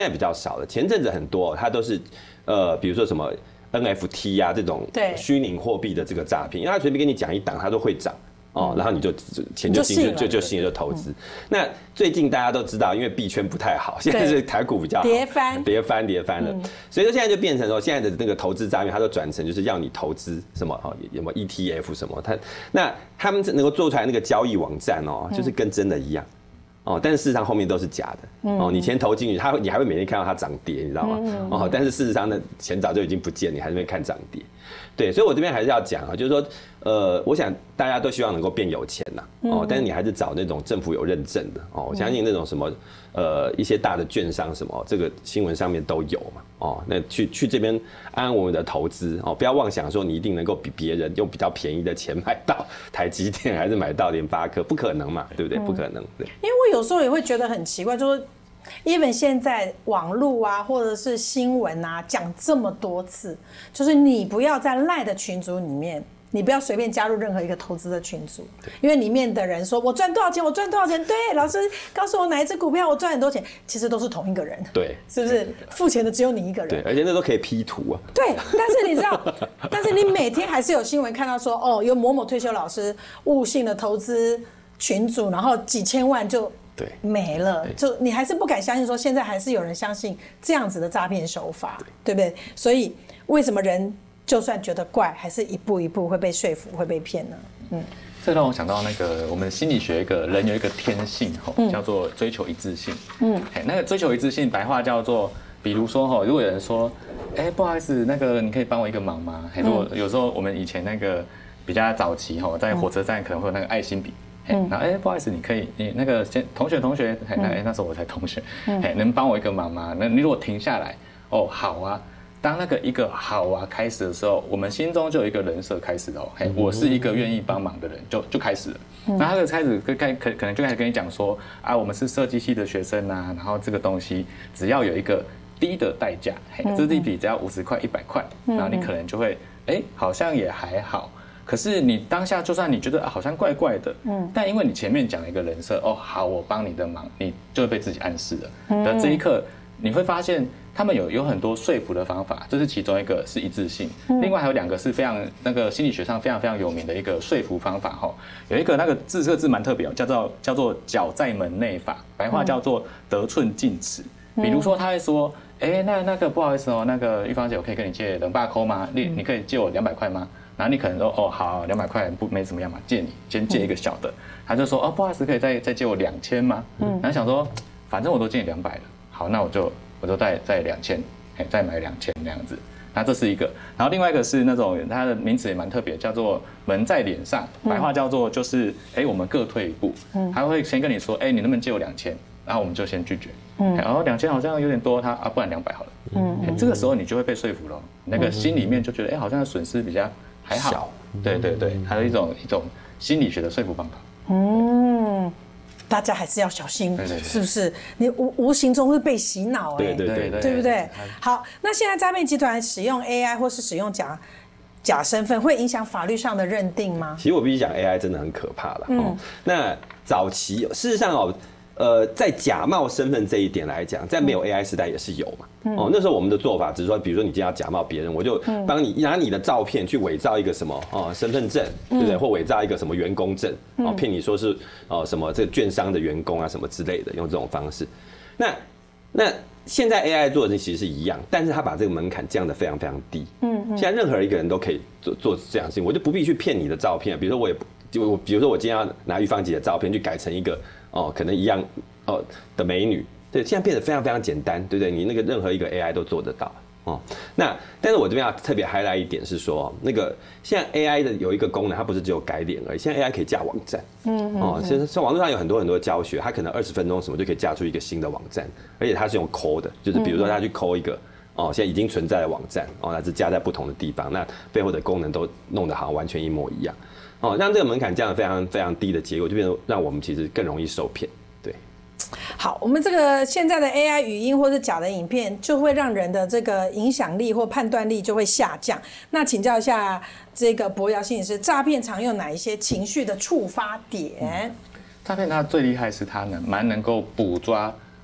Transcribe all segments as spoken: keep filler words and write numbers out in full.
在比较少了，前阵子很多，它都是呃，比如说什么 N F T 啊这种虚拟货币的这个诈骗，因为他随便跟你讲一档，它都会涨。哦，然后你就钱就进去，就就信了就投资。那最近大家都知道，因为币圈不太好，现在是台股比较好， 跌翻， 跌翻，跌翻了。所以说现在就变成说，现在的那个投资诈骗，它都转成就是要你投资什么哦，有没有 E T F 什么？它那他们能够做出来那个交易网站哦，就是跟真的一样。哦，但是事实上后面都是假的。哦，你钱投进去，它你还会每天看到它涨跌，你知道吗？哦，但是事实上呢，钱早就已经不见，你还在那边看涨跌。对，所以我这边还是要讲啊，就是说，呃，我想大家都希望能够变有钱呐，哦，但是你还是找那种政府有认证的哦。我相信那种什么，呃，一些大的券商什么，这个新闻上面都有嘛，哦，那去去这边安安稳稳的投资哦，不要妄想说你一定能够比别人用比较便宜的钱买到台积电，还是买到联发科，不可能嘛，对不对？不可能，对。 因为我有时候也会觉得很奇怪，就是。even 现在网络啊，或者是新闻啊，讲这么多次，就是你不要在赖的群组里面，你不要随便加入任何一个投资的群组，因为里面的人说我赚多少钱，我赚多少钱，对，老师告诉我哪一只股票我赚很多钱，其实都是同一个人， 对， 是不是？付钱的只有你一个人， 对，而且那都可以 P 图啊， 对，但是你知道，但是你每天还是有新闻看到说，哦，有某某退休老师误信了投资群组，然后几千万就。对，没了，就你还是不敢相信，说现在还是有人相信这样子的诈骗手法， 对, 对不对？所以为什么人就算觉得怪，还是一步一步会被说服，会被骗呢？嗯， 这让我想到那个我们心理学一个人有一个天性吼，叫做追求一致性。嗯，那个追求一致性，白话叫做，比如说吼，如果有人说，哎、欸，不好意思，那个你可以帮我一个忙吗？如果有时候我们以前那个比较早期吼，在火车站可能会有那个爱心笔。嗯，然后哎，不好意思，你可以，你那个先同学同学，哎、嗯，那时候我才同学，哎、嗯，能帮我一个忙吗？那你如果停下来，哦，好啊。当那个一个好啊开始的时候，我们心中就有一个人设开始了，嘿，我是一个愿意帮忙的人，就就开始了。嗯、那他就开始跟开可可能就开始跟你讲说，啊，我们是设计系的学生啊，然后这个东西只要有一个低的代价，嘿，这一笔只要五十块、一百块，然后你可能就会，哎，好像也还好。可是你当下就算你觉得、啊、好像怪怪的，嗯，但因为你前面讲了一个人设，哦，好，我帮你的忙，你就会被自己暗示了。嗯、的这一刻，你会发现他们有有很多说服的方法，这是其中一个是一致性，嗯、另外还有两个是非常那个心理学上非常非常有名的一个说服方法哈。有一个那个字，这个字蛮特别，叫做叫做脚在门内法，白话叫做得寸进尺。嗯、比如说他会说，哎、欸，那那个不好意思哦，那个玉芳姐，我可以跟你借两百块吗？你你可以借我两百块吗？然后你可能说哦好，两百块不没怎么样嘛，借你先借一个小的。嗯、他就说哦不好意思，可以再再借我两千吗？嗯，然后想说反正我都借你两百了，好，那我就我就再再两千，哎，再买两千那样子。那这是一个，然后另外一个是那种它的名词也蛮特别，叫做门在脸上，白话叫做就是哎我们各退一步。嗯，他会先跟你说哎你能不能借我两千，然后我们就先拒绝。嗯，然后两千好像有点多，他啊不然两百好了。嗯，这个时候你就会被说服了，那个心里面就觉得哎好像损失比较。还好，对对对，还有一种一种心理学的说服方法。 嗯，大家还是要小心，对对对是不是？你无无形中会被洗脑，哎， 对对对对， 对不对？好，那现在诈骗集团使用 A I 或是使用假假身份，会影响法律上的认定吗？ 其实我必须讲 A I 真的很可怕了。嗯、哦，那早期事实上哦。呃，在假冒身份这一点来讲，在没有 A I 时代也是有嘛。嗯、哦，那时候我们的做法只是说，比如说你今天要假冒别人，我就帮你拿你的照片去伪造一个什么哦身份证，对不对？或伪造一个什么员工证，哦骗你说是哦什么这个券商的员工啊什么之类的，用这种方式。那那现在 A I 做的其实是一样，但是他把这个门槛降得非常非常低。嗯，现在任何一个人都可以做做这样的事情，我就不必去骗你的照片，比如说我也就我比如说我今天要拿玉芳姐的照片去改成一个。哦，可能一样哦的美女，对，现在变得非常非常简单，对不对？你那个任何一个 A I 都做得到哦。那但是我这边要特别 highlight 一点是说，那个现在 A I 的有一个功能，它不是只有改脸而已，现在 A I 可以架网站。嗯嗯。哦，其实在网络上有很多很多教学，它可能二十分钟什么就可以架出一个新的网站，而且它是用抠的，就是比如说它去抠一个。哦，现在已经存在的网站，哦，那是加在不同的地方，那背后的功能都弄得好像完全一模一样。哦，让这个门槛降得非常非常低的结果，就变成让我们其实更容易受骗。对， 好，我们这个现在的 A I 语音或是假的影片，就会让人的这个影响力或判断力就会下降。那请教一下这个博瑶心理师，诈骗常用哪一些情绪的触发点？ 诈骗它最厉害是它能蛮能够捕捉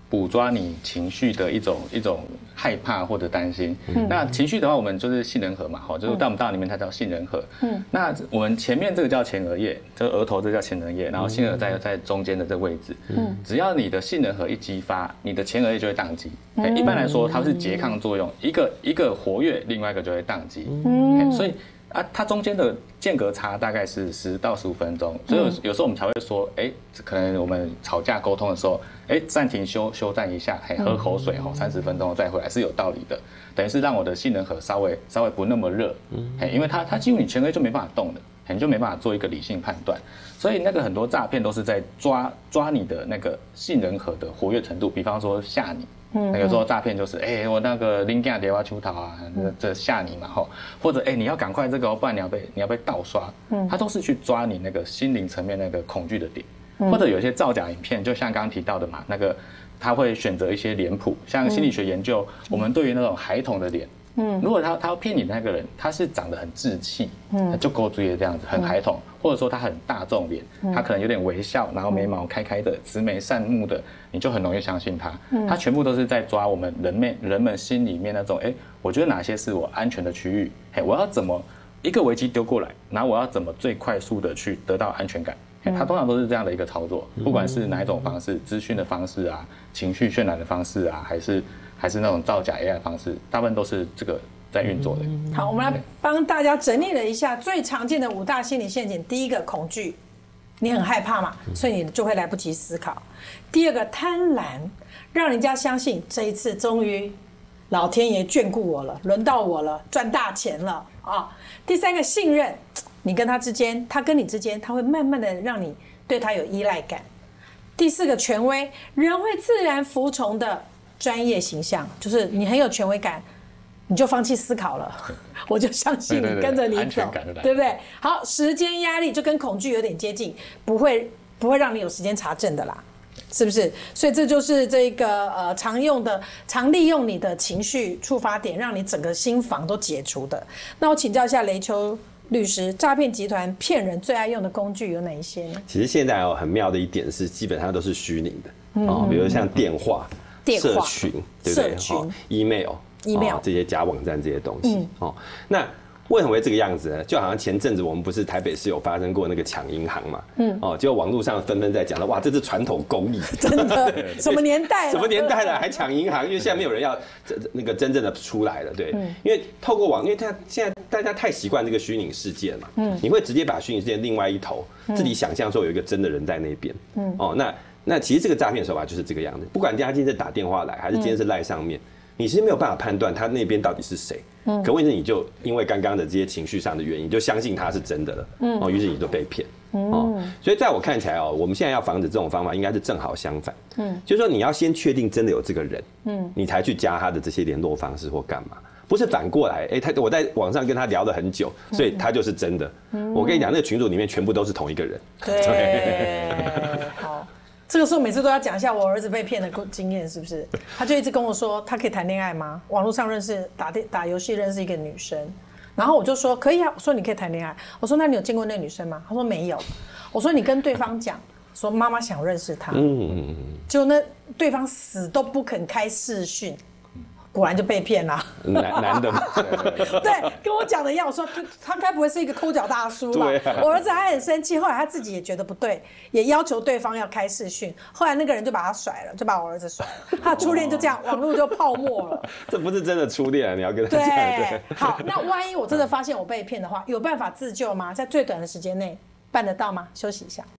捕捉你情绪的一种一种害怕或者担心。嗯、那情绪的话，我们就是杏仁核嘛，哈，就是在我们大脑里面它叫杏仁核。嗯，那我们前面这个叫前额叶，这个额头这个叫前额叶，然后杏仁在在中间的这个位置。嗯，只要你的杏仁核一激发，你的前额叶就会宕机。嗯、一般来说，它是拮抗作用，一个一个活跃，另外一个就会宕机。嗯，所以。啊，它中间的间隔差大概是十到十五分钟，所以有时候我们才会说，哎、欸，可能我们吵架沟通的时候，哎、欸，暂停休休战一下，嘿，喝口水吼，三十分钟再回来是有道理的，等于是让我的杏仁核稍微稍微不那么热，嘿，因为它它几乎你前额就没办法动的，你就没办法做一个理性判断，所以那个很多诈骗都是在抓抓你的那个杏仁核的活跃程度，比方说吓你。嗯，有时候诈骗就是，哎、欸，我那个拎干电话出逃啊，这吓你嘛吼，或者哎、欸，你要赶快这个，不然你要被你要被盗刷，嗯，他都是去抓你那个心灵层面那个恐惧的点，嗯、或者有些造假影片，就像刚刚提到的嘛，那个他会选择一些脸谱，像心理学研究，嗯、我们对于那种孩童的脸。嗯，如果他他要骗你的那个人，他是长得很稚气，嗯，就勾追的这样子，很孩童，或者说他很大众脸，他可能有点微笑，然后眉毛开开的，慈眉善目的，你就很容易相信他。他全部都是在抓我们人们人们心里面那种，哎，我觉得哪些是我安全的区域，哎，我要怎么一个危机丢过来，然后我要怎么最快速的去得到安全感。他通常都是这样的一个操作，不管是哪一种方式，资讯的方式啊，情绪渲染的方式啊，还是还是那种造假 A I 的方式，大部分都是这个在运作的。 好，我们来帮大家整理了一下最常见的五大心理陷阱。第一个，恐惧，你很害怕嘛，所以你就会来不及思考。第二个，贪婪，让人家相信这一次终于老天爷眷顾我了，轮到我了，赚大钱了啊。第三个，信任。你跟他之间，他跟你之间，他会慢慢的让你对他有依赖感。第四个，权威，人会自然服从的专业形象，就是你很有权威感，你就放弃思考了，我就相信你，跟着你走，对不对？好，时间压力就跟恐惧有点接近，不会不会让你有时间查证的啦，是不是？所以这就是这个呃常用的、常利用你的情绪触发点，让你整个心防都解除的。那我请教一下雷丘律师，诈骗集团骗人最爱用的工具有哪一些呢？ 其实现在哦，很妙的一点是，基本上都是虚拟的、嗯、哦，比如像电话、 电话社群，对不对？ 社群、 哦、email、 email、 哦、这些假网站这些东西、嗯、哦，那。为什么会这个样子呢？就好像前阵子我们不是台北市有发生过那个抢银行嘛，嗯，哦，结果网络上纷纷在讲了，哇，这是传统工艺， 真的，什么年代了？ 什么年代了还抢银行？因为现在没有人要那个真正的出来了，对，嗯、因为透过网，因为他现在大家太习惯这个虚拟世界嘛，嗯，你会直接把虚拟世界另外一头、嗯、自己想象说有一个真的人在那边，嗯，哦，那那其实这个诈骗手法就是这个样子，不管他今天是打电话来，还是今天是赖上面。嗯，你是没有办法判断他那边到底是谁，嗯，可问题是你就因为刚刚的这些情绪上的原因，就相信他是真的了，嗯，哦，于是你就被骗，哦，所以在我看起来哦，我们现在要防止这种方法，应该是正好相反，嗯，就是说你要先确定真的有这个人，嗯，你才去加他的这些联络方式或干嘛，不是反过来，哎，他我在网上跟他聊了很久，所以他就是真的，嗯，我跟你讲，那个群组里面全部都是同一个人， 对，好。这个时候每次都要讲一下我儿子被骗的经验，是不是？他就一直跟我说，他可以谈恋爱吗？网络上认识打电打游戏认识一个女生，然后我就说可以啊，我说你可以谈恋爱，我说那你有见过那个女生吗？他说没有，我说你跟对方讲，说妈妈想认识她，嗯，就那对方死都不肯开视讯。果然就被骗了， 男男的， 对，跟我讲的一样。我说他该不会是一个抠脚大叔吧？啊、我儿子还很生气，后来他自己也觉得不对，也要求对方要开视讯。后来那个人就把他甩了，就把我儿子甩了。他的初恋就这样，网络就泡沫了。 这不是真的初恋，你要跟他讲。 对，好，那万一我真的发现我被骗的话，有办法自救吗？在最短的时间内办得到吗？休息一下。